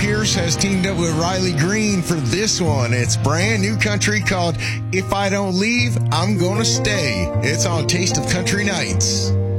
Pierce has teamed up with Riley Green for this one. It's brand new country called If I Don't Leave, I'm Gonna Stay. It's on Taste of Country Nights.